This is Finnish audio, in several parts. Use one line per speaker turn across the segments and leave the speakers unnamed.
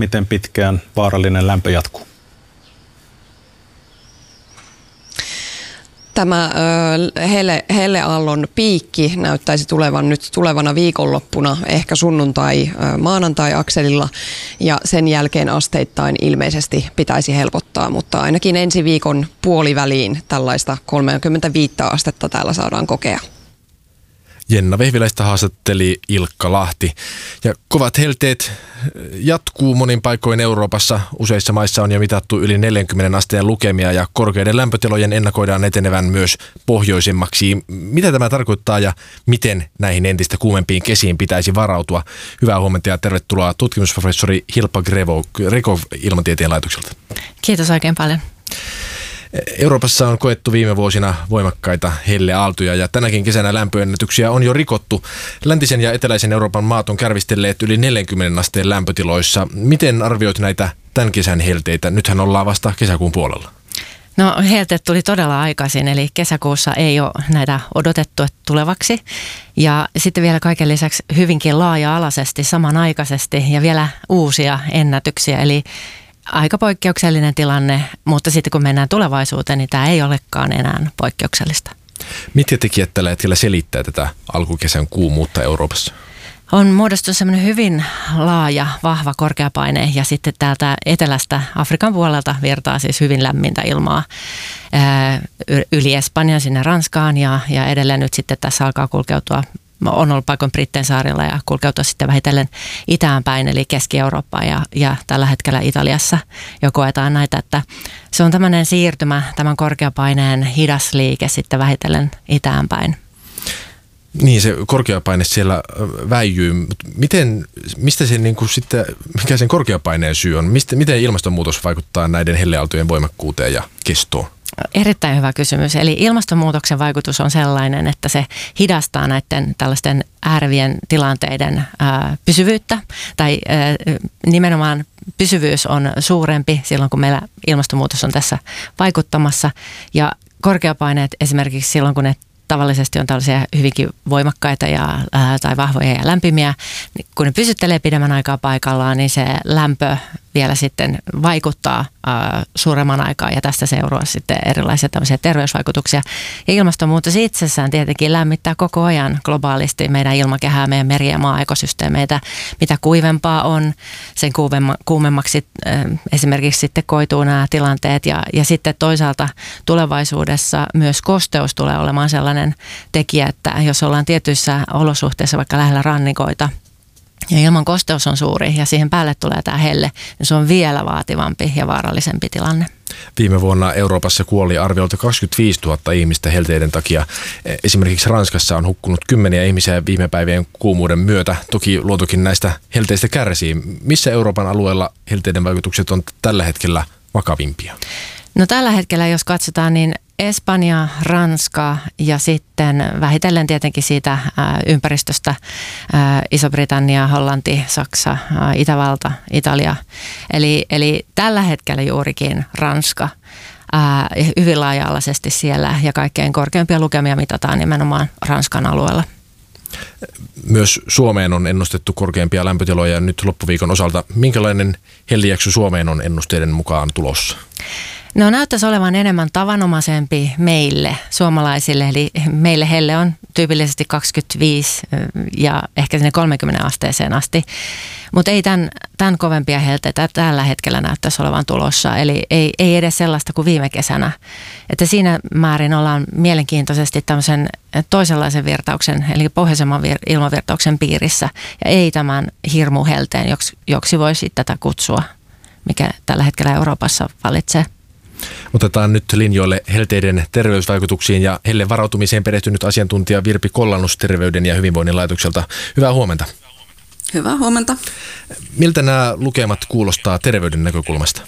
miten pitkään vaarallinen lämpö jatkuu?
Tämä helleaallon piikki näyttäisi tulevan nyt tulevana viikonloppuna, ehkä sunnuntai-maanantai-akselilla, ja sen jälkeen asteittain ilmeisesti pitäisi helpottaa, mutta ainakin ensi viikon puoliväliin tällaista 35 astetta täällä saadaan kokea.
Jenna Vehviläistä haastatteli Ilkka Lahti. Ja kovat helteet jatkuu monin paikoin Euroopassa. Useissa maissa on jo mitattu yli 40 asteen lukemia ja korkeiden lämpötilojen ennakoidaan etenevän myös pohjoisemmaksi. Mitä tämä tarkoittaa ja miten näihin entistä kuumempiin kesiin pitäisi varautua? Hyvää huomenta ja tervetuloa tutkimusprofessori Hilpa Grekov Ilmatieteen laitokselta.
Kiitos oikein paljon.
Euroopassa on koettu viime vuosina voimakkaita helleaaltoja ja tänäkin kesänä lämpöennätyksiä on jo rikottu. Läntisen ja eteläisen Euroopan maat on kärvistelleet yli 40 asteen lämpötiloissa. Miten arvioit näitä tämän kesän helteitä? Nythän ollaan vasta kesäkuun puolella.
No helteet tuli todella aikaisin, eli kesäkuussa ei ole näitä odotettu tulevaksi. Ja sitten vielä kaiken lisäksi hyvinkin laaja-alaisesti, samanaikaisesti ja vielä uusia ennätyksiä. Eli aika poikkeuksellinen tilanne, mutta sitten kun mennään tulevaisuuteen, niin tämä ei olekaan enää poikkeuksellista.
Mitkä tekijät tällä hetkellä selittää tätä alkukesän kuumuutta Euroopassa?
On muodostunut semmoinen hyvin laaja, vahva korkeapaine ja sitten täältä etelästä Afrikan puolelta virtaa siis hyvin lämmintä ilmaa yli Espanjan sinne Ranskaan ja edelleen nyt sitten tässä alkaa kulkeutua. On ollut paikoin Brittein saarilla ja kulkeutua sitten vähitellen itään päin, eli Keski-Eurooppaan ja tällä hetkellä Italiassa jo koetaan näitä, että se on tämmöinen siirtymä, tämän korkeapaineen hidas liike sitten vähitellen itään päin.
Niin, se korkeapaine siellä väijyy. Mistä se niin kuin sitten, mikä sen korkeapaineen syy on? Miten ilmastonmuutos vaikuttaa näiden helleaaltojen voimakkuuteen ja kestoon?
Erittäin hyvä kysymys. Eli ilmastonmuutoksen vaikutus on sellainen, että se hidastaa näiden tällaisten äärevien tilanteiden pysyvyyttä. Tai nimenomaan pysyvyys on suurempi silloin, kun meillä ilmastonmuutos on tässä vaikuttamassa. Ja korkeapaineet esimerkiksi silloin, kun ne tavallisesti on tällaisia hyvinkin voimakkaita tai vahvoja ja lämpimiä. Kun ne pysyttelee pidemmän aikaa paikallaan, niin se lämpö vielä sitten vaikuttaa suuremman aikaa ja tästä seuraa sitten erilaisia tämmöisiä terveysvaikutuksia. Ja ilmastonmuutos itsessään tietenkin lämmittää koko ajan globaalisti meidän ilmakehää, meidän meri- ja maa-ekosysteemeitä. Mitä kuivempaa on, sen kuumemmaksi esimerkiksi sitten koituu nämä tilanteet ja sitten toisaalta tulevaisuudessa myös kosteus tulee olemaan sellainen tekijä, että jos ollaan tietyissä olosuhteissa vaikka lähellä rannikoita, ja ilman kosteus on suuri ja siihen päälle tulee tämä helle, niin se on vielä vaativampi ja vaarallisempi tilanne.
Viime vuonna Euroopassa kuoli arviolta 25 000 ihmistä helteiden takia. Esimerkiksi Ranskassa on hukkunut 10 ihmisiä viime päivien kuumuuden myötä. Toki luontokin näistä helteistä kärsii. Missä Euroopan alueella helteiden vaikutukset on tällä hetkellä vakavimpia?
No tällä hetkellä, jos katsotaan, niin Espanja, Ranska ja sitten vähitellen tietenkin siitä ympäristöstä Iso-Britannia, Hollanti, Saksa, Itävalta, Italia. Eli tällä hetkellä juurikin Ranska hyvin laaja-alaisesti siellä ja kaikkein korkeimpia lukemia mitataan nimenomaan Ranskan alueella.
Myös Suomeen on ennustettu korkeampia lämpötiloja nyt loppuviikon osalta. Minkälainen hellijakso Suomeen on ennusteiden mukaan tulossa?
No näyttäisi olevan enemmän tavanomaisempi meille suomalaisille, eli meille helle on tyypillisesti 25 ja ehkä sinne 30 asteeseen asti, mutta ei tämän kovempia helteitä tällä hetkellä näyttäisi olevan tulossa, eli ei edes sellaista kuin viime kesänä. Että siinä määrin ollaan mielenkiintoisesti tämmöisen toisenlaisen virtauksen, eli pohjoisemman ilmavirtauksen piirissä, ja ei tämän hirmuhelteen, joksi voisi tätä kutsua, mikä tällä hetkellä Euroopassa vallitsee.
Otetaan nyt linjoille helteiden terveysvaikutuksiin ja helle varautumiseen perehtynyt asiantuntija Virpi Kollannus Terveyden ja hyvinvoinnin laitokselta. Hyvää huomenta.
Hyvää huomenta.
Miltä nämä lukemat kuulostaa terveyden näkökulmasta?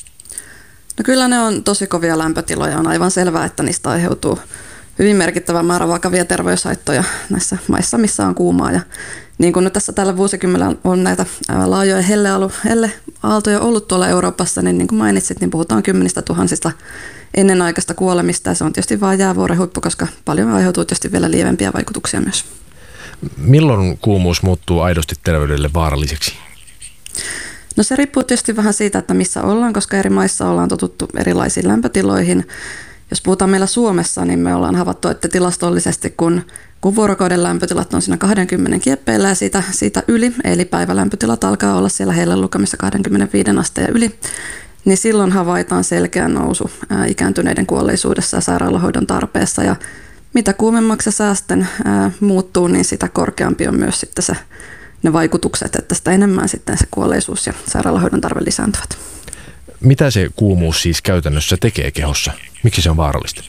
No kyllä ne on tosi kovia lämpötiloja. On aivan selvää, että niistä aiheutuu hyvin merkittävä määrä vakavia terveyshaittoja näissä maissa, missä on kuumaa. Ja niin kuin nyt tässä tällä vuosikymmenellä on näitä laajoja helleaaltoja ollut tuolla Euroopassa, niin kuin mainitsit, niin puhutaan 10 000 ennenaikaista kuolemista. Ja se on tietysti vain jäävuoren huippu, koska paljon aiheutuu tietysti vielä lievempiä vaikutuksia myös.
Milloin kuumuus muuttuu aidosti terveydelle vaaralliseksi?
No se riippuu tietysti vähän siitä, että missä ollaan, koska eri maissa ollaan totuttu erilaisiin lämpötiloihin. Jos puhutaan meillä Suomessa, niin me ollaan havaittu, että tilastollisesti kun vuorokauden lämpötilat on siinä 20 kieppeillä ja siitä yli, eli päivälämpötilat alkaa olla siellä heillä lukemissa 25 asteen yli, niin silloin havaitaan selkeä nousu ikääntyneiden kuolleisuudessa ja sairaalahoidon tarpeessa. Ja mitä kuumemmaksi se sää sitten muuttuu, niin sitä korkeampi on myös sitten ne vaikutukset, että sitä enemmän sitten se kuolleisuus ja sairaalahoidon tarve lisääntyvät.
Mitä se kuumuus siis käytännössä tekee kehossa? Miksi se on vaarallista?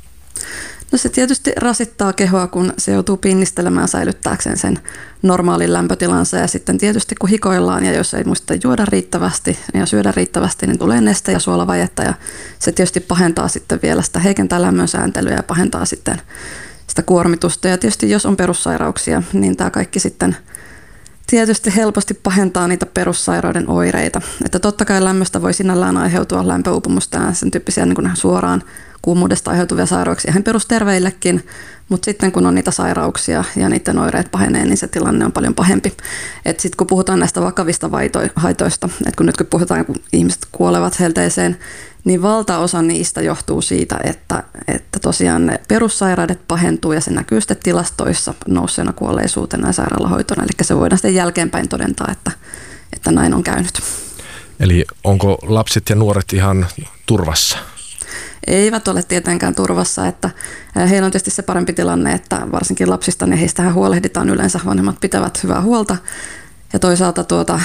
No se tietysti rasittaa kehoa, kun se joutuu pinnistelemään säilyttääkseen sen normaalin lämpötilansa ja sitten tietysti kun hikoillaan ja jos ei muista juoda riittävästi ja syödä riittävästi, niin tulee neste- ja suolavajetta ja se tietysti pahentaa sitten vielä sitä, heikentää lämmön sääntelyä ja pahentaa sitten sitä kuormitusta ja tietysti jos on perussairauksia, niin tämä kaikki sitten tietysti helposti pahentaa niitä perussairauden oireita. Että totta kai lämmöstä voi sinällään aiheutua lämpöuupumusta ja sen tyyppisiä niin kuin suoraan kuumuudesta aiheutuvia sairauksia ihan perusterveillekin, mutta sitten kun on niitä sairauksia ja niiden oireet pahenee, niin se tilanne on paljon pahempi. Että sitten kun puhutaan näistä vakavista haitoista, että kun nyt kun puhutaan, kun ihmiset kuolevat helteeseen, niin valtaosa niistä johtuu siitä, että tosiaan ne perussairaudet pahentuu ja se näkyy sitten tilastoissa nousseena kuolleisuutena ja sairaalahoitona. Eli se voidaan sitten jälkeenpäin todentaa, että näin on käynyt.
Eli onko lapset ja nuoret ihan turvassa?
Eivät ole tietenkään turvassa, että heillä on tietysti se parempi tilanne, että varsinkin lapsista, niin heistähän huolehditaan yleensä, vanhemmat pitävät hyvää huolta. Ja toisaalta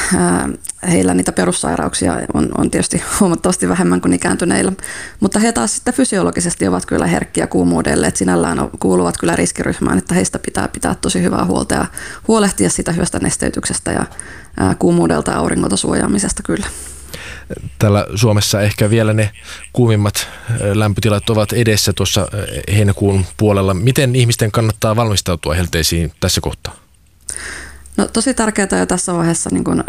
heillä niitä perussairauksia on tietysti huomattavasti vähemmän kuin ikääntyneillä, mutta he taas sitten fysiologisesti ovat kyllä herkkiä kuumuudelle, että sinällään kuuluvat kyllä riskiryhmään, että heistä pitää pitää tosi hyvää huolta ja huolehtia sitä hyvästä nesteytyksestä ja kuumuudelta ja auringolta suojaamisesta kyllä.
Täällä Suomessa ehkä vielä ne kuumimmat lämpötilat ovat edessä tuossa heinäkuun puolella. Miten ihmisten kannattaa valmistautua helteisiin tässä kohtaa?
No tosi tärkeää jo tässä vaiheessa niin kun,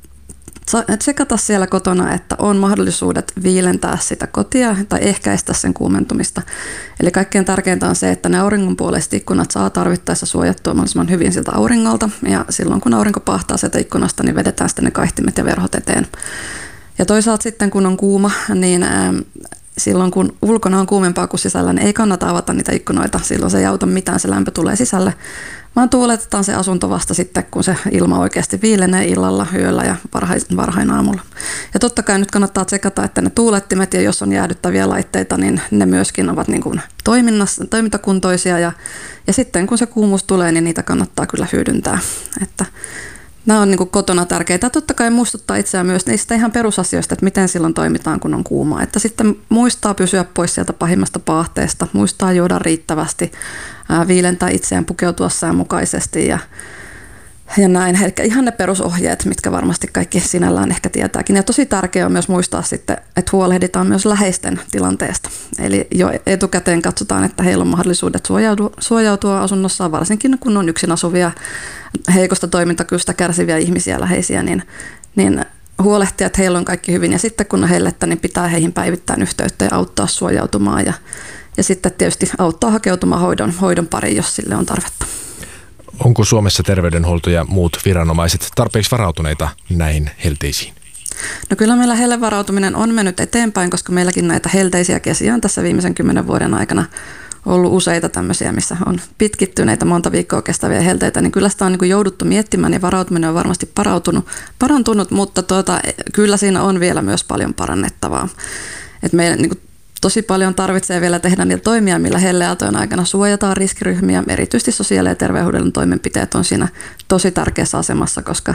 tsekata siellä kotona, että on mahdollisuudet viilentää sitä kotia tai ehkäistä sen kuumentumista. Eli kaikkein tärkeintä on se, että ne auringonpuoleiset ikkunat saa tarvittaessa suojattua mahdollisimman hyvin siltä auringolta ja silloin kun aurinko pahtaa sieltä ikkunasta, niin vedetään sitten ne kaihtimet ja verhot eteen. Ja toisaalta sitten kun on kuuma, niin silloin kun ulkona on kuumempaa kuin sisällä, niin ei kannata avata niitä ikkunoita. Silloin se ei auta mitään, se lämpö tulee sisälle, vaan tuuletetaan se asunto vasta sitten, kun se ilma oikeasti viilenee illalla, yöllä ja varhain aamulla. Ja totta kai nyt kannattaa tsekata, että ne tuulettimet ja jos on jäähdyttäviä laitteita, niin ne myöskin ovat niin kuin toimintakuntoisia ja sitten kun se kuumuus tulee, niin niitä kannattaa kyllä hyödyntää. Että nämä on niin kuin kotona tärkeitä. Totta kai muistuttaa itseään myös niistä ihan perusasioista, että miten silloin toimitaan, kun on kuumaa. Että sitten muistaa pysyä pois sieltä pahimmasta paahteesta, muistaa juoda riittävästi, viilentää itseään, pukeutua säänmukaisesti ja näin. Eli ihan ne perusohjeet, mitkä varmasti kaikki sinällään ehkä tietääkin. Ja tosi tärkeää on myös muistaa sitten, että huolehditaan myös läheisten tilanteesta. Eli jo etukäteen katsotaan, että heillä on mahdollisuudet suojautua asunnossaan, varsinkin kun on yksin asuvia, heikosta toimintakyvystä kärsiviä ihmisiä läheisiä, niin huolehtia, että heillä on kaikki hyvin. Ja sitten kun on hellettä, niin pitää heihin päivittäin yhteyttä ja auttaa suojautumaan. Ja sitten tietysti auttaa hakeutumaan hoidon pariin, jos sille on tarvetta.
Onko Suomessa terveydenhuolto ja muut viranomaiset tarpeeksi varautuneita näihin helteisiin?
No kyllä meillä hellevarautuminen on mennyt eteenpäin, koska meilläkin näitä helteisiä kesiä on tässä viimeisen 10 vuoden aikana ollut useita tämmöisiä, missä on pitkittyneitä monta viikkoa kestäviä helteitä, niin kyllä sitä on niin kuin jouduttu miettimään ja varautuminen on varmasti parantunut, mutta kyllä siinä on vielä myös paljon parannettavaa. Et meidän niin kuin tosi paljon tarvitsee vielä tehdä niitä toimia, millä helleaaltojen aikana suojataan riskiryhmiä. Erityisesti sosiaali- ja terveydenhuollon toimenpiteet on siinä tosi tärkeässä asemassa, koska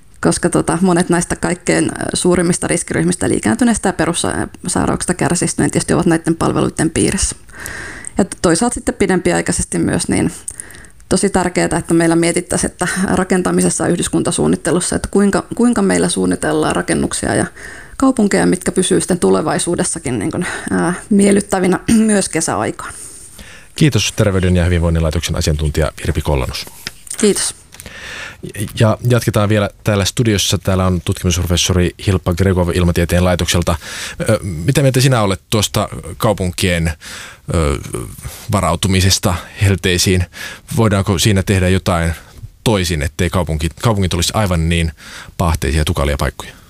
monet näistä kaikkein suurimmista riskiryhmistä, eli ikääntyneistä ja perussairauksista kärsistä, niin tietysti ovat näiden palveluiden piirissä. Ja toisaalta sitten pidempiaikaisesti myös niin tosi tärkeää, että meillä mietittäisiin, että rakentamisessa ja yhdyskuntasuunnittelussa, että kuinka meillä suunnitellaan rakennuksia ja kaupunkeja, mitkä pysyvät sitten tulevaisuudessakin niin kuin, miellyttävinä myös kesäaikaan.
Kiitos Terveyden ja hyvinvoinnin laitoksen asiantuntija Virpi Kollanus.
Kiitos.
Ja jatketaan vielä täällä studiossa. Täällä on tutkimusprofessori Hilpa Gregov Ilmatieteen laitokselta. Mitä mieltä sinä olet tuosta kaupunkien varautumisesta helteisiin? Voidaanko siinä tehdä jotain toisin, ettei kaupungit olisi aivan niin paahteisia ja tukalia paikkoja?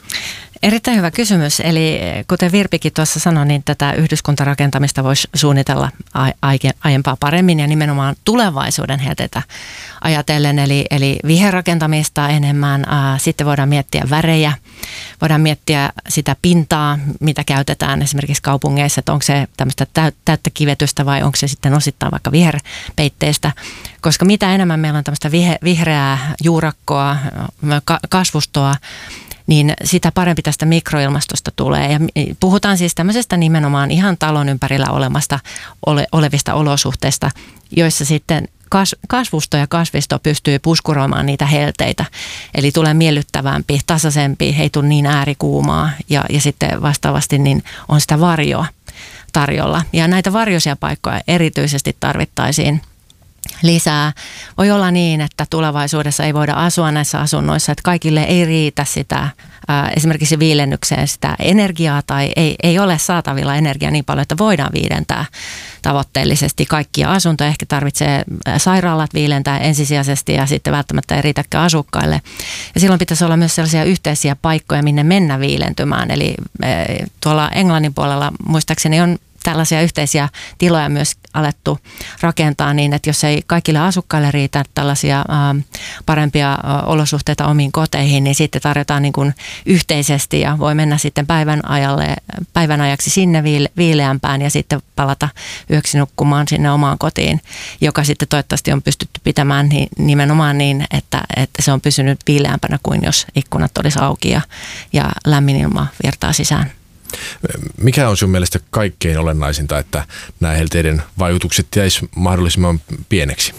Erittäin hyvä kysymys. Eli kuten Virpikin tuossa sanoi, niin tätä yhdyskuntarakentamista voisi suunnitella aiempaa paremmin ja nimenomaan tulevaisuuden helteitä ajatellen. Eli viherrakentamista enemmän. Sitten voidaan miettiä värejä. Voidaan miettiä sitä pintaa, mitä käytetään esimerkiksi kaupungeissa, että onko se tämmöistä täyttä kivetystä vai onko se sitten osittain vaikka viherpeitteistä. Koska mitä enemmän meillä on tämmöistä vihreää juurakkoa, kasvustoa, niin sitä parempi tästä mikroilmastosta tulee. Ja puhutaan siis tämmöisestä nimenomaan ihan talon ympärillä olevista olosuhteista, joissa sitten kasvusto ja kasvisto pystyy puskuroimaan niitä helteitä. Eli tulee miellyttävämpi, tasaisempi, ei tule niin äärikuumaa ja sitten vastaavasti niin on sitä varjoa tarjolla. Ja näitä varjoisia paikkoja erityisesti tarvittaisiin lisää. Voi olla niin, että tulevaisuudessa ei voida asua näissä asunnoissa, että kaikille ei riitä sitä esimerkiksi viilennykseen sitä energiaa tai ei ole saatavilla energiaa niin paljon, että voidaan viilentää tavoitteellisesti kaikkia asuntoja. Ehkä tarvitsee sairaalat viilentää ensisijaisesti ja sitten välttämättä ei riitäkään asukkaille. Ja silloin pitäisi olla myös sellaisia yhteisiä paikkoja, minne mennä viilentymään. Eli tuolla Englannin puolella muistaakseni on tällaisia yhteisiä tiloja myös alettu rakentaa niin, että jos ei kaikille asukkaille riitä tällaisia parempia olosuhteita omiin koteihin, niin sitten tarjotaan niin kuin yhteisesti ja voi mennä sitten päivän ajaksi sinne viileämpään ja sitten palata yöksi nukkumaan sinne omaan kotiin, joka sitten toivottavasti on pystytty pitämään nimenomaan niin, että se on pysynyt viileämpänä kuin jos ikkunat olisi auki ja lämmin ilma virtaa sisään.
Mikä on sun mielestä kaikkein olennaisinta, että nämä helteiden vaikutukset jäisi mahdollisimman pieneksi?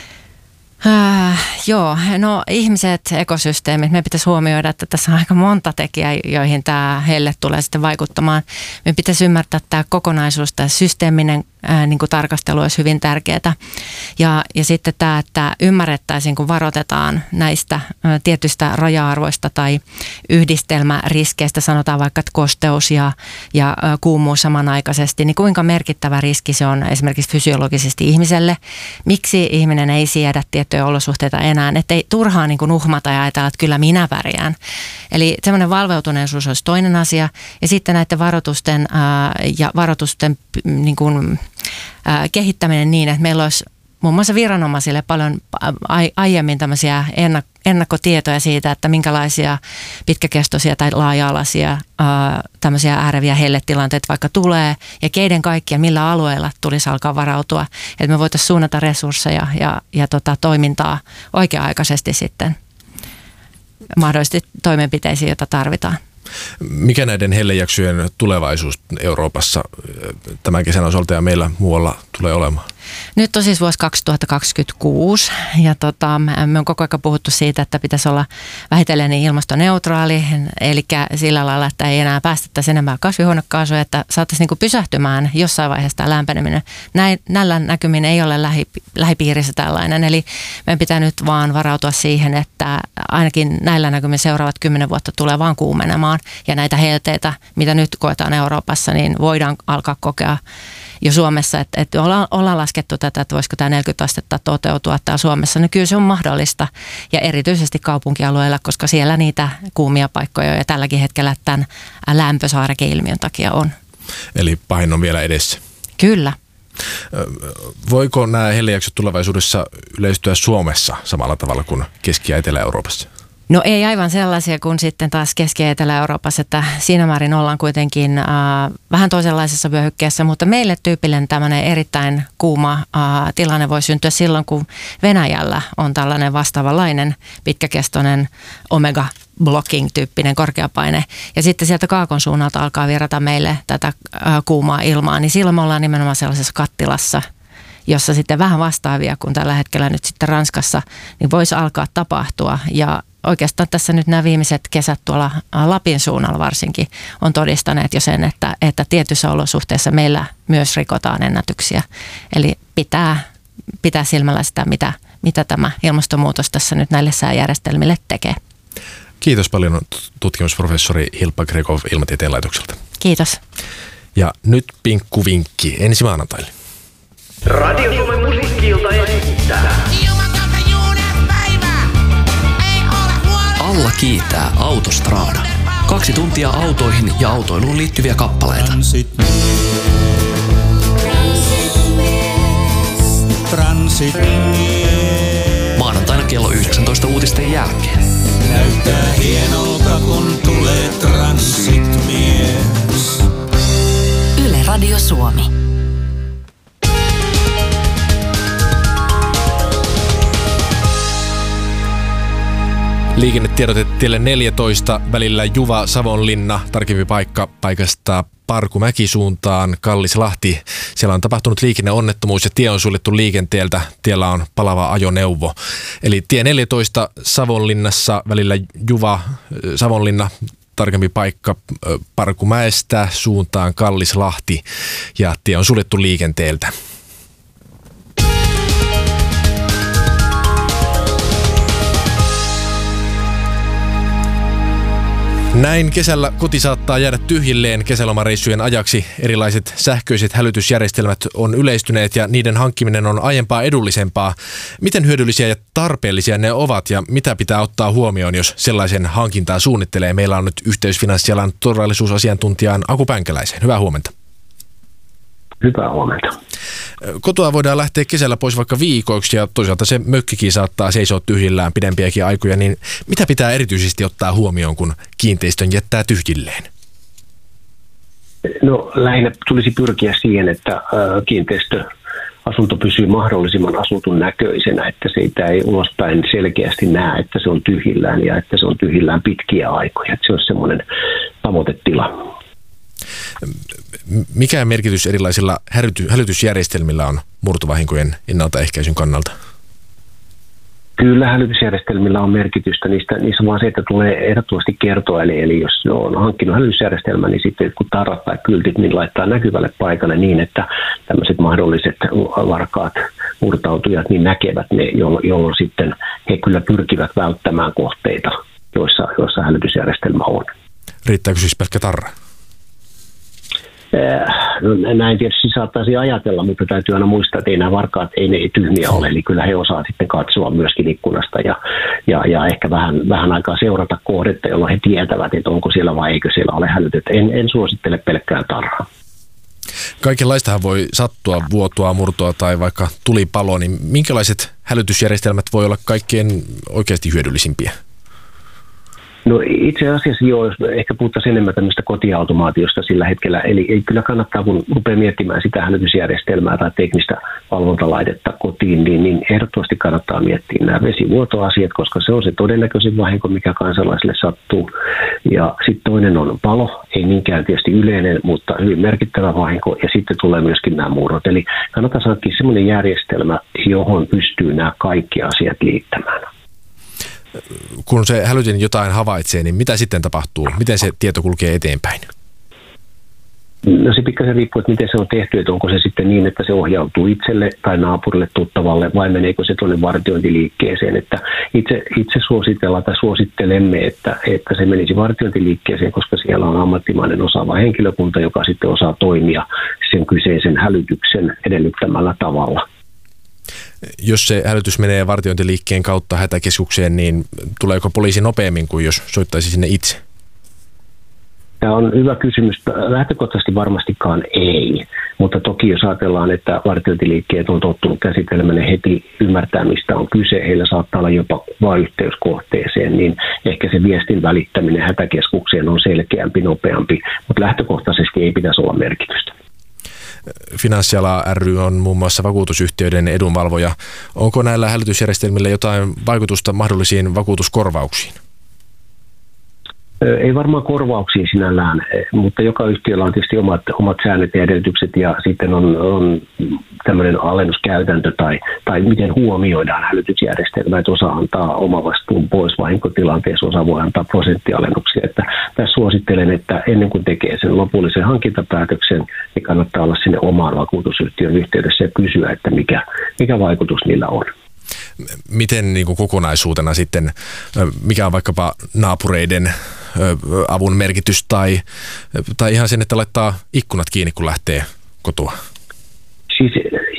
Joo, no ihmiset, ekosysteemit, me pitäisi huomioida, että tässä on aika monta tekijää, joihin tämä helle tulee sitten vaikuttamaan. Me pitäisi ymmärtää tämä kokonaisuus, tämä systeeminen niin kuin tarkastelu olisi hyvin tärkeää. Ja sitten tämä, että ymmärrettäisiin, kun varoitetaan näistä tietyistä raja-arvoista tai yhdistelmäriskeistä, sanotaan vaikka että kosteus ja kuumuus samanaikaisesti, niin kuinka merkittävä riski se on esimerkiksi fysiologisesti ihmiselle. Miksi ihminen ei siedä tiettyjä olosuhteita enää, ettei turhaan niin kuin uhmata ja ajatella, että kyllä minä pärjään. Eli semmoinen valveutuneisuus olisi toinen asia. Ja sitten näiden varoitusten niin kuin, kehittäminen niin, että meillä olisi muun muassa viranomaisille paljon aiemmin tämmöisiä ennakkotietoja siitä, että minkälaisia pitkäkestoisia tai laaja-alaisia tämmöisiä ääreviä helletilanteita vaikka tulee ja keiden kaikkia, millä alueilla tulisi alkaa varautua, että me voitaisiin suunnata resursseja ja toimintaa oikea-aikaisesti sitten mahdollisesti toimenpiteisiin, joita tarvitaan.
Mikä näiden hellejaksojen tulevaisuus Euroopassa tämän kesän osalta ja meillä muualla tulee olemaan?
Nyt on siis vuosi 2026 ja me on koko ajan puhuttu siitä, että pitäisi olla vähitellen niin ilmastoneutraali, eli sillä lailla, että ei enää päästettäisi enemmän kasvihuonekaasuja, että saataisiin niin kuin pysähtymään jossain vaiheessa tämä lämpeneminen. Näillä näkymin ei ole lähipiirissä tällainen, eli meidän pitää nyt vaan varautua siihen, että ainakin näillä näkymin seuraavat 10 vuotta tulee vaan kuumenemaan ja näitä helteitä, mitä nyt koetaan Euroopassa, niin voidaan alkaa kokea jo Suomessa, että ollaan laskettu tätä, että voisiko tämä 40 astetta toteutua täällä Suomessa. No kyllä se on mahdollista ja erityisesti kaupunkialueilla, koska siellä niitä kuumia paikkoja ja tälläkin hetkellä tämän lämpösaarekeilmiön takia on.
Eli pahin on vielä edessä.
Kyllä.
Voiko nämä hellejaksot tulevaisuudessa yleistyä Suomessa samalla tavalla kuin Keski- ja Etelä-Euroopassa?
No ei aivan sellaisia kuin sitten taas Keski- ja Etelä-Euroopassa, että siinä määrin ollaan kuitenkin vähän toisenlaisessa vyöhykkeessä, mutta meille tyypillinen tämmöinen erittäin kuuma tilanne voi syntyä silloin, kun Venäjällä on tällainen vastaavanlainen pitkäkestoinen omega-blocking-tyyppinen korkeapaine. Ja sitten sieltä kaakon suunnalta alkaa virrata meille tätä kuumaa ilmaa, niin silloin me ollaan nimenomaan sellaisessa kattilassa, jossa sitten vähän vastaavia kuin tällä hetkellä nyt sitten Ranskassa, niin voisi alkaa tapahtua. Ja oikeastaan tässä nyt nämä viimeiset kesät tuolla Lapin suunnalla varsinkin on todistaneet jo sen, että tietyissä olosuhteissa meillä myös rikotaan ennätyksiä. Eli pitää silmällä sitä, mitä tämä ilmastonmuutos tässä nyt näille sääjärjestelmille tekee.
Kiitos paljon tutkimusprofessori Hilppa Grekov Ilmatieteen laitokselta.
Kiitos.
Ja nyt pinkkuvinkki ensi maanantaille.
Radio Suomen musiikki-ilta esittää.
Alla kiitää Autostrada. 2 tuntia autoihin ja autoiluun liittyviä kappaleita. Maanantaina kello 19 uutisten jälkeen.
Näyttää hienolta, kun tulee transitmies.
Yle Radio Suomi.
Liikennetiedote tielle 14 välillä Juva-Savonlinna, tarkempi paikka paikasta Parkumäki suuntaan Kallislahti. Siellä on tapahtunut liikenneonnettomuus ja tie on suljettu liikenteeltä. Tiellä on palava ajoneuvo. Eli tie 14 Savonlinnassa välillä Juva-Savonlinna, tarkempi paikka Parkumäestä suuntaan Kallislahti ja tie on suljettu liikenteeltä. Näin kesällä koti saattaa jäädä tyhjilleen kesälomareissujen ajaksi. Erilaiset sähköiset hälytysjärjestelmät on yleistyneet ja niiden hankkiminen on aiempaa edullisempaa. Miten hyödyllisiä ja tarpeellisia ne ovat ja mitä pitää ottaa huomioon, jos sellaisen hankintaa suunnittelee? Meillä on nyt yhteys finanssialan turvallisuusasiantuntijaan Aku Pänkäläiseen. Hyvää huomenta.
Hyvää huomenta.
Kotoa voidaan lähteä kesällä pois vaikka viikoiksi ja toisaalta se mökkikin saattaa seisoa tyhjillään pidempiäkin aikoja, niin mitä pitää erityisesti ottaa huomioon, kun kiinteistön jättää tyhjilleen?
No lähinnä tulisi pyrkiä siihen, että kiinteistöasunto pysyy mahdollisimman asutun näköisenä, että siitä ei ulospäin selkeästi näe, että se on tyhjillään ja että se on tyhjillään pitkiä aikoja. Että se on semmoinen tavoitetila.
Mikä merkitys erilaisilla hälytysjärjestelmillä on murtovahinkojen ennaltaehkäisyn kannalta?
Kyllä hälytysjärjestelmillä on merkitystä. Niissä vaan se, että tulee ehdottomasti kertoa. Eli jos on hankkinut hälytysjärjestelmän, niin sitten kun tarrat tai kyltit, niin laittaa näkyvälle paikalle niin, että tämmöiset mahdolliset varkaat, murtautujat, niin näkevät ne, jolloin sitten he kyllä pyrkivät välttämään kohteita, joissa hälytysjärjestelmä on.
Riittääkö siis pelkkä tarra?
No, näin tietysti saattaisi ajatella, mutta täytyy aina muistaa, että ei nämä varkaat ei tyhmiä ole. Eli kyllä he osaa sitten katsoa myöskin ikkunasta ja ehkä vähän aikaa seurata kohdetta, jolloin he tietävät, että onko siellä vai eikö siellä ole hälytyt. En suosittele pelkkää tarraa.
Kaikenlaistahan voi sattua, vuotoa, murtoa tai vaikka tulipalo, niin minkälaiset hälytysjärjestelmät voi olla kaikkein oikeasti hyödyllisimpiä?
No itse asiassa joo, jos ehkä puhuttaisiin enemmän tämmöistä kotiautomaatiosta sillä hetkellä. Eli kyllä kannattaa, kun rupeaa miettimään sitä hälytysjärjestelmää tai teknistä valvontalaitetta kotiin, niin ehdottomasti kannattaa miettiä nämä vesivuotoasiat, koska se on se todennäköisin vahinko, mikä kansalaisille sattuu. Ja sitten toinen on palo, ei niinkään tietysti yleinen, mutta hyvin merkittävä vahinko. Ja sitten tulee myöskin nämä murrot. Eli kannattaa hankkia semmoinen järjestelmä, johon pystyy nämä kaikki asiat liittämään.
Kun se hälytin jotain havaitsee, niin mitä sitten tapahtuu? Miten se tieto kulkee eteenpäin?
No se pikkasen riippuu, että miten se on tehty, että onko se sitten niin, että se ohjautuu itselle tai naapurille tuttavalle vai meneekö se tuonne vartiointiliikkeeseen. Että itse suositellaan tai suosittelemme, että se menisi vartiointiliikkeeseen, koska siellä on ammattimainen osaava henkilökunta, joka sitten osaa toimia sen kyseisen hälytyksen edellyttämällä tavalla.
Jos se hälytys menee vartiointiliikkeen kautta hätäkeskukseen, niin tuleeko poliisi nopeammin kuin jos soittaisi sinne itse?
Tämä on hyvä kysymys. Lähtökohtaisesti varmastikaan ei, mutta toki jos ajatellaan, että vartiointiliikkeet on tottunut käsittelemään ja heti ymmärtää, mistä on kyse, heillä saattaa olla jopa vain yhteys kohteeseen, niin ehkä se viestin välittäminen hätäkeskukseen on selkeämpi, nopeampi, mutta lähtökohtaisesti ei pitäisi olla merkitystä.
Finanssiala ry on muun muassa vakuutusyhtiöiden edunvalvoja. Onko näillä hälytysjärjestelmillä jotain vaikutusta mahdollisiin vakuutuskorvauksiin?
Ei varmaan korvauksiin sinällään, mutta joka yhtiöllä on tietysti omat säännöt ja edellytykset ja sitten on tämmöinen alennuskäytäntö tai miten huomioidaan hälytysjärjestelmä, että osa antaa omavastuun pois vahinkotilanteessa, osa voi antaa prosenttialennuksia. Että tässä suosittelen, että ennen kuin tekee sen lopullisen hankintapäätöksen, niin kannattaa olla sinne omaan vakuutusyhtiön yhteydessä ja kysyä, että mikä vaikutus niillä on.
Miten niin kuin kokonaisuutena sitten, mikä on vaikkapa naapureiden avun merkitys tai ihan sen, että laittaa ikkunat kiinni, kun lähtee kotoa?
Siis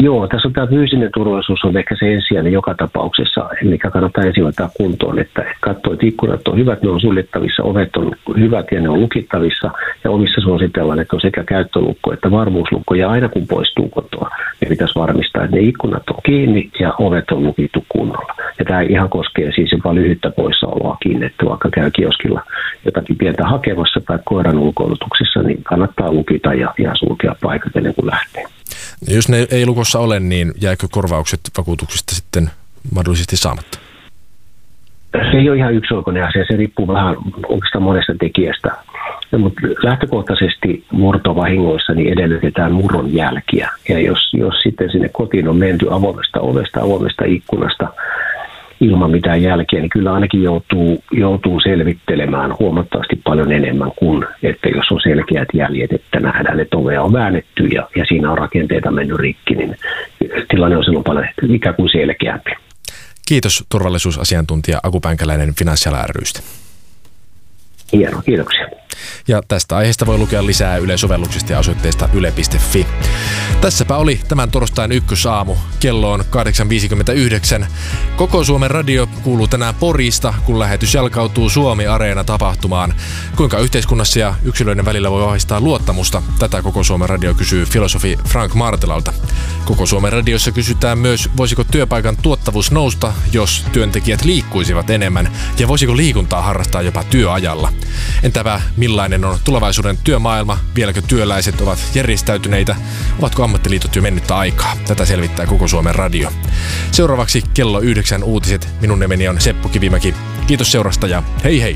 Joo, tässä on tämä fyysinen turvallisuus on ehkä se ensisijainen joka tapauksessa, mikä kannattaa ensin ottaa kuntoon, että katsoo, että ikkunat on hyvät, ne on suljettavissa, ovet on hyvät ja ne on lukittavissa ja ovissa suositellaan, että on sekä käyttölukko että varmuuslukko ja aina kun poistuu kotoa, niin pitäisi varmistaa, että ne ikkunat on kiinni ja ovet on lukittu kunnolla. Ja tämä ihan koskee siis jopa lyhyttä poissaoloakin, että vaikka käy kioskilla jotakin pientä hakemassa tai koiran ulkoilutuksessa, niin kannattaa lukita ja sulkea paikat ennen kuin lähtee.
Jos ne ei lukossa ole, niin jääkö korvaukset vakuutuksista sitten mahdollisesti saamatta?
Se ei ole ihan yksioikoinen asia, se riippuu vähän oikeastaan monesta tekijästä. Mutta lähtökohtaisesti murtovahingoissa niin edellytetään murron jälkiä. Ja jos sitten sinne kotiin on menty avoimesta ovesta, avoimesta ikkunasta ilman mitään jälkeä, niin kyllä ainakin joutuu selvittelemään huomattavasti paljon enemmän kuin, että jos on selkeät jäljet, että nähdään, että ovea on väännetty ja siinä on rakenteita mennyt rikki, niin tilanne on silloin paljon ikään kuin selkeämpi.
Kiitos turvallisuusasiantuntija Aku Pänkäläinen Finanssiala ry:stä.
Hienoa, kiitoksia.
Ja tästä aiheesta voi lukea lisää Yle-sovelluksesta ja osoitteesta yle.fi. Tässäpä oli tämän torstain ykkösaamu. Kello on 8.59. Koko Suomen radio kuuluu tänään Porista, kun lähetys jalkautuu Suomi-areena-tapahtumaan. Kuinka yhteiskunnassa ja yksilöiden välillä voi vahvistaa luottamusta? Tätä Koko Suomen radio kysyy filosofi Frank Martelalta. Koko Suomen radiossa kysytään myös, voisiko työpaikan tuottavuus nousta, jos työntekijät liikkuisivat enemmän, ja voisiko liikuntaa harrastaa jopa työajalla. Entäpä millainen on tulevaisuuden työmaailma? Vieläkö työläiset ovat järjestäytyneitä? Ovatko ammattiliitot jo mennyttä aikaa? Tätä selvittää Koko Suomen radio. Seuraavaksi kello 9 uutiset. Minun nimeni on Seppo Kivimäki. Kiitos seurasta ja hei hei!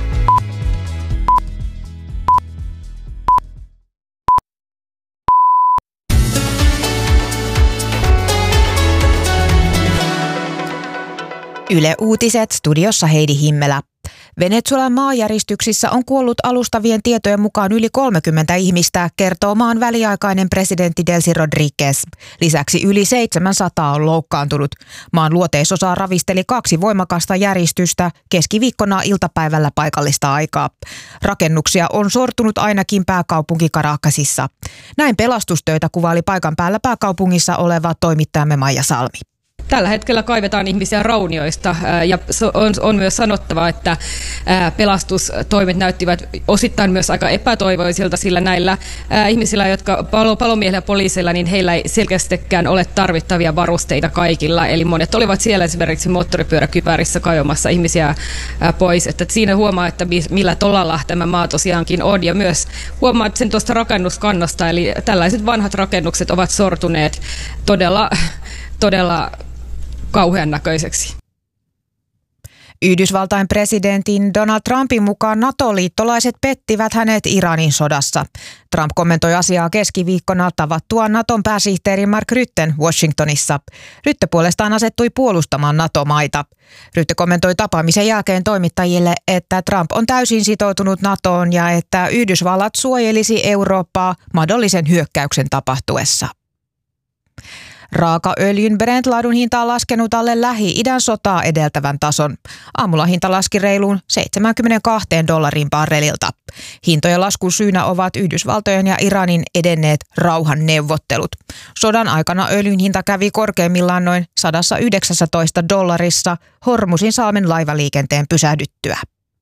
Yle Uutiset, studiossa Heidi Himmelä. Venezuelan maanjäristyksissä on kuollut alustavien tietojen mukaan yli 30 ihmistä, kertoo maan väliaikainen presidentti Delcy Rodríguez. Lisäksi yli 700 on loukkaantunut. Maan luoteisosaa ravisteli 2 voimakasta järistystä keskiviikkona iltapäivällä paikallista aikaa. Rakennuksia on sortunut ainakin pääkaupunki Caracasissa. Näin pelastustöitä kuvaili paikan päällä pääkaupungissa oleva toimittajamme Maija Salmi.
Tällä hetkellä kaivetaan ihmisiä raunioista ja on myös sanottava, että pelastustoimet näyttivät osittain myös aika epätoivoisilta, sillä näillä ihmisillä, jotka palomiehillä ja poliiseilla, niin heillä ei selkeästikään ole tarvittavia varusteita kaikilla. Eli monet olivat siellä esimerkiksi moottoripyöräkypärissä kaivamassa ihmisiä pois. Että siinä huomaa, että millä tolalla tämä maa tosiaankin on. Ja myös huomaa sen tuosta rakennuskannasta, eli tällaiset vanhat rakennukset ovat sortuneet todella kauhean näköiseksi.
Yhdysvaltain presidentin Donald Trumpin mukaan NATO-liittolaiset pettivät hänet Iranin sodassa. Trump kommentoi asiaa keskiviikkona tavattuaan Naton pääsihteeri Mark Rutten Washingtonissa. Rutte puolestaan asettui puolustamaan NATO-maita. Rutte kommentoi tapaamisen jälkeen toimittajille, että Trump on täysin sitoutunut NATOon ja että Yhdysvallat suojelisi Eurooppaa mahdollisen hyökkäyksen tapahtuessa. Raakaöljyn Brent-laadun hinta on laskenut alle Lähi-idän sotaa edeltävän tason. Aamulla hinta laski reiluun $72 barrelilta. Hintojen laskun syynä ovat Yhdysvaltojen ja Iranin edenneet rauhanneuvottelut. Sodan aikana öljyn hinta kävi korkeimmillaan noin $119 Hormusin salmen laivaliikenteen pysähdyttyä.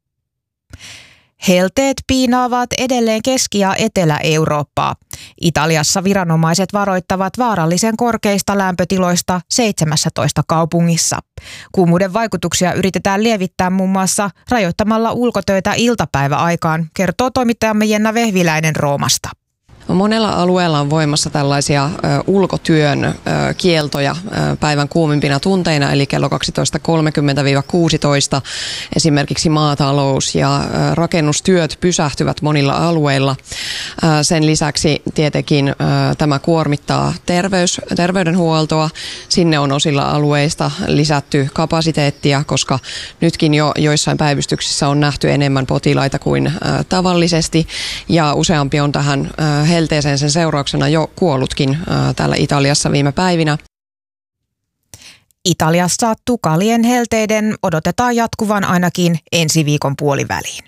Helteet piinaavat edelleen Keski- ja Etelä-Eurooppaa. Italiassa viranomaiset varoittavat vaarallisen korkeista lämpötiloista 17 kaupungissa. Kuumuuden vaikutuksia yritetään lievittää muun muassa rajoittamalla ulkotöitä iltapäiväaikaan, kertoo toimittajamme Jenna Vehviläinen Roomasta.
Monella alueella on voimassa tällaisia ulkotyön kieltoja päivän kuumimpina tunteina, eli kello 12.30–16. Esimerkiksi maatalous ja rakennustyöt pysähtyvät monilla alueilla. Sen lisäksi tietenkin tämä kuormittaa terveydenhuoltoa. Sinne on osilla alueista lisätty kapasiteettia, koska nytkin jo joissain päivystyksissä on nähty enemmän potilaita kuin tavallisesti, ja useampi on tähän helteeseen sen seurauksena jo kuollutkin täällä Italiassa viime päivinä.
Italiassa tukalien helteiden odotetaan jatkuvan ainakin ensi viikon puoliväliin.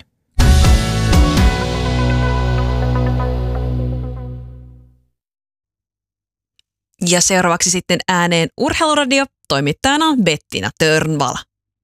Ja seuraavaksi sitten ääneen Urheiluradio, toimittajana Bettina Törnvall.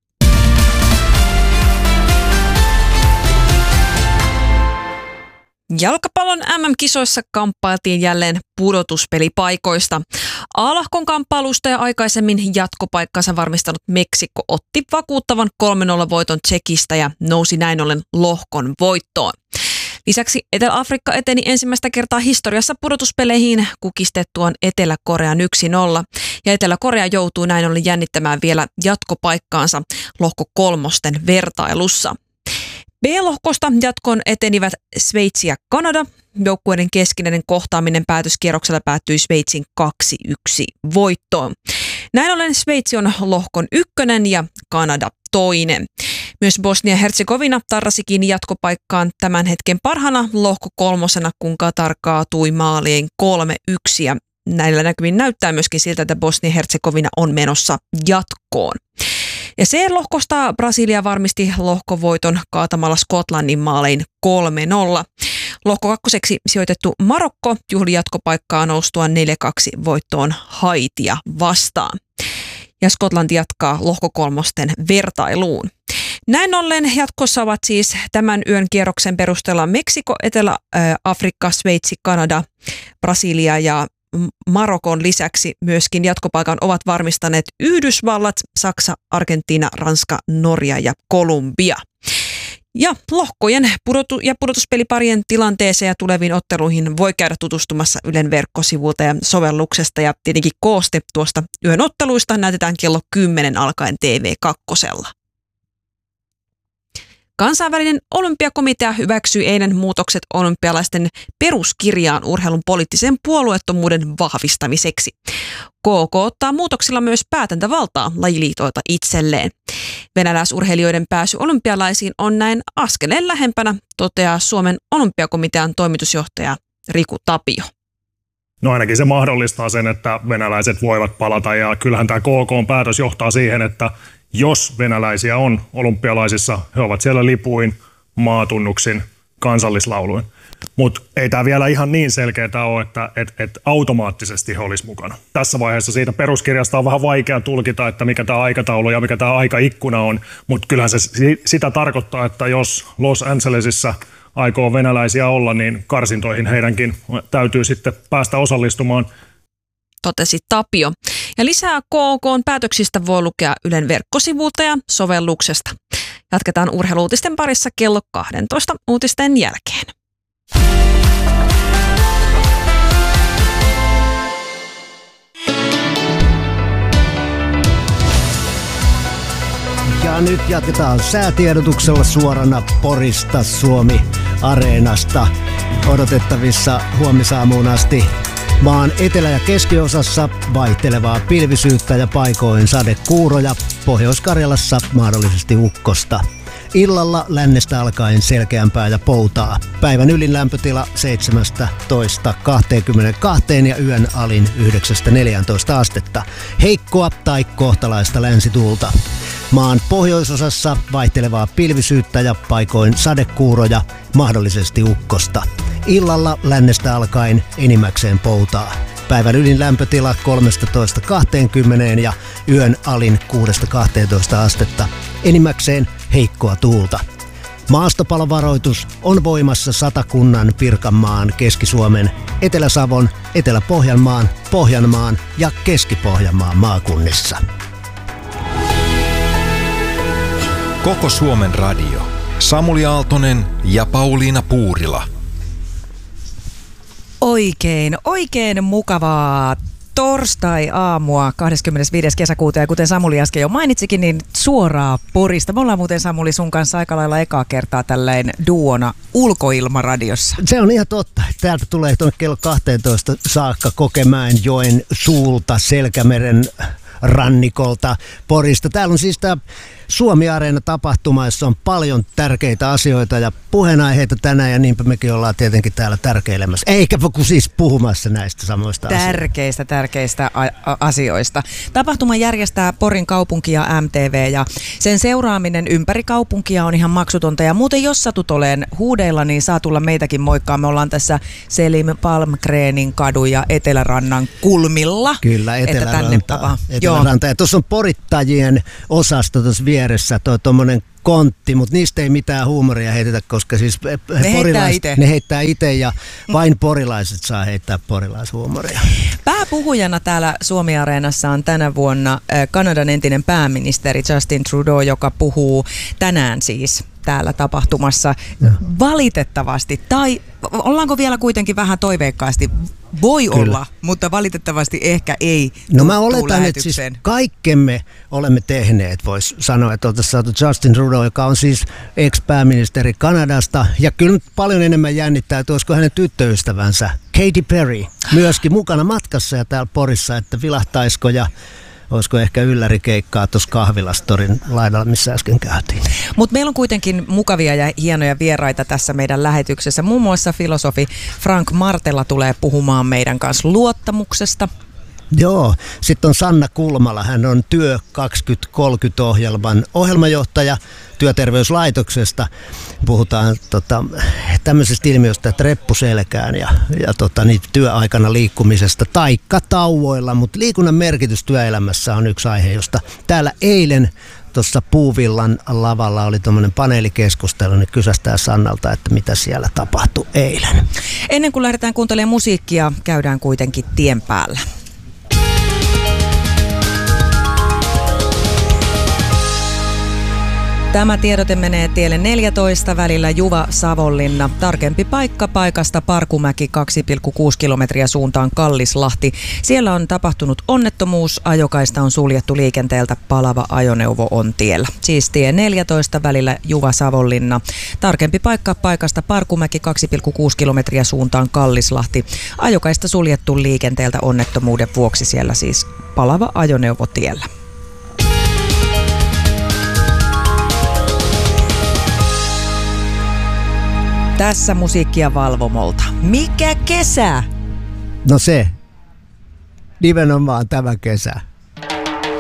Jalkapallon MM-kisoissa kamppailtiin jälleen pudotuspelipaikoista. A-lohkon kamppailusta ja aikaisemmin jatkopaikkansa varmistanut Meksiko otti vakuuttavan 3-0 voiton Tšekistä ja nousi näin ollen lohkon voittoon. Lisäksi Etelä-Afrikka eteni ensimmäistä kertaa historiassa pudotuspeleihin kukistettuaan Etelä-Korean 1-0. Ja Etelä-Korea joutuu näin ollen jännittämään vielä jatkopaikkaansa lohko 3 vertailussa. B-lohkosta jatkoon etenivät Sveitsi ja Kanada. Joukkueiden keskinäinen kohtaaminen päätöskierroksella päättyi Sveitsin 2-1 voittoon. Näin ollen Sveitsi on lohkon 1 ja Kanada 2. Myös Bosnia-Herzegovina tarrasikin jatkopaikkaan tämän hetken parhaana lohko 3, kun Katar kaatui maaliin 3-1. Ja näillä näkymin näyttää myöskin siltä, että Bosnia-Herzegovina on menossa jatkoon. Ja C-lohkosta Brasilia varmisti lohkovoiton kaatamalla Skotlannin maalein 3-0. Lohko 2 sijoitettu Marokko juhli jatkopaikkaa noustua 4-2 voittoon Haitia vastaan. Ja Skotlanti jatkaa lohko 3 vertailuun. Näin ollen jatkossa ovat siis tämän yön kierroksen perusteella Meksiko, Etelä-Afrikka, Sveitsi, Kanada, Brasilia ja Marokon lisäksi myöskin jatkopaikan ovat varmistaneet Yhdysvallat, Saksa, Argentiina, Ranska, Norja ja Kolumbia. Ja lohkojen pudotuspeliparien tilanteeseen ja tuleviin otteluihin voi käydä tutustumassa Ylen verkkosivulta ja sovelluksesta. Ja tietenkin kooste tuosta yön otteluista näytetään kello 10 alkaen TV2. Kansainvälinen olympiakomitea hyväksyi eilen muutokset olympialaisten peruskirjaan urheilun poliittisen puolueettomuuden vahvistamiseksi. KK ottaa muutoksilla myös päätäntävaltaa lajiliitoilta itselleen. Venäläisurheilijoiden pääsy olympialaisiin on näin askeleen lähempänä, toteaa Suomen olympiakomitean toimitusjohtaja Riku Tapio.
No ainakin se mahdollistaa sen, että venäläiset voivat palata ja kyllähän tämä KK-päätös johtaa siihen, että jos venäläisiä on olympialaisissa, he ovat siellä lipuin, maatunnuksin, kansallislauluin. Mutta ei tämä vielä ihan niin selkeää ole, että automaattisesti he olisi mukana. Tässä vaiheessa siitä peruskirjasta on vähän vaikea tulkita, että mikä tämä aikataulu ja mikä tämä aikaikkuna on. Mutta kyllähän se sitä tarkoittaa, että jos Los Angelesissa aikoo venäläisiä olla, niin karsintoihin heidänkin täytyy sitten päästä osallistumaan.
Totesi Tapio. Ja lisää KK:n päätöksistä voi lukea Ylen verkkosivulta ja sovelluksesta. Jatketaan urheiluutisten parissa kello 12 uutisten jälkeen.
Ja nyt jatketaan säätiedotuksella suorana Porista Suomi-areenasta. Odotettavissa huomisaamuun asti maan etelä- ja keskiosassa vaihtelevaa pilvisyyttä ja paikoin sadekuuroja. Pohjois-Karjalassa mahdollisesti ukkosta. Illalla lännestä alkaen selkeämpää ja poutaa. Päivän ylin lämpötila 17-22 ja yön alin 9-14 astetta. Heikkoa tai kohtalaista länsituulta. Maan pohjoisosassa vaihtelevaa pilvisyyttä ja paikoin sadekuuroja, mahdollisesti ukkosta. Illalla lännestä alkaen enimmäkseen poutaa. Päivän ylin lämpötila 13-20 ja yön alin 6-12 astetta. Enimmäkseen heikkoa tuulta. Maastopalovaroitus on voimassa Satakunnan, Pirkanmaan, Keski-Suomen, Etelä-Savon, Etelä-Pohjanmaan, Pohjanmaan ja Keski-Pohjanmaan maakunnissa.
Koko Suomen radio. Samuli Aaltonen ja Pauliina Puurila.
Oikein mukavaa torstai-aamua 25. kesäkuuta ja kuten Samuli äsken jo mainitsikin, niin suoraa Porista. Me ollaan muuten Samuli sun kanssa aika lailla ekaa kertaa tälleen duona ulkoilmaradiossa.
Se on ihan totta. Täältä tulee tuonne kello 12 saakka Kokemäenjoen suulta, Selkämeren rannikolta, Porista. Täällä on siis tämä Suomi-areena-tapahtuma, jossa on paljon tärkeitä asioita ja puheenaiheita tänään, ja niinpä mekin ollaan tietenkin täällä tärkeilemässä. Eikä kun siis puhumassa näistä samoista
tärkeistä asioista. Tapahtuman järjestää Porin kaupunki ja MTV, ja sen seuraaminen ympäri kaupunkia on ihan maksutonta. Ja muuten jos satut oleen huudeilla, niin saa tulla meitäkin moikkaa. Me ollaan tässä Selim Palmgrenin kadun ja Etelärannan kulmilla.
Kyllä, Eteläranta. Ja tuossa on porittajien osasto tuossa vieressä, tuommoinen kontti, mutta niistä ei mitään huumoria heitetä, koska siis ne heittää itse ja vain porilaiset saa heittää porilaishuumoria.
Pääpuhujana täällä Suomi-areenassa on tänä vuonna Kanadan entinen pääministeri Justin Trudeau, joka puhuu tänään siis täällä tapahtumassa. Valitettavasti, tai ollaanko vielä kuitenkin vähän toiveikkaasti? Voi Kyllä. olla, mutta valitettavasti ehkä ei.
No mä oletan, että siis kaikkemme olemme tehneet, voisi sanoa, että oltaisiin saatu Justin Trudeau, joka on siis ex-pääministeri Kanadasta, ja kyllä nyt paljon enemmän jännittää, että olisiko hänen tyttöystävänsä Katy Perry myöskin mukana matkassa ja täällä Porissa, että vilahtaisiko ja olisiko ehkä yllärikeikkaa tuossa kahvilastorin laidalla, missä äsken käytiin.
Mutta meillä on kuitenkin mukavia ja hienoja vieraita tässä meidän lähetyksessä. Muun muassa filosofi Frank Martela tulee puhumaan meidän kanssa luottamuksesta.
Joo, sitten on Sanna Kulmala, hän on Työ 2030-ohjelman ohjelmajohtaja Työterveyslaitoksesta. Puhutaan tämmöisestä ilmiöstä, että reppuselkään ja niitä työaikana liikkumisesta taikka tauoilla, mutta liikunnan merkitys työelämässä on yksi aihe, josta täällä eilen tuossa Puuvillan lavalla oli tuommoinen paneelikeskustelu, niin kysästään Sannalta, että mitä siellä tapahtui eilen.
Ennen kuin lähdetään kuuntelemaan musiikkia, käydään kuitenkin tien päällä. Tämä tiedote menee tielle 14 välillä Juva-Savonlinna. Tarkempi paikka paikasta Parkumäki 2,6 kilometriä suuntaan Kallislahti. Siellä on tapahtunut onnettomuus. Ajokaista on suljettu liikenteeltä. Palava ajoneuvo on tiellä. Siis tie 14 välillä Juva-Savonlinna. Tarkempi paikka paikasta Parkumäki 2,6 kilometriä suuntaan Kallislahti. Ajokaista suljettu liikenteeltä onnettomuuden vuoksi. Siellä siis palava ajoneuvo tiellä. Tässä musiikkia Valvomolta. Mikä kesä?
No se. Nimenomaan tämä kesä.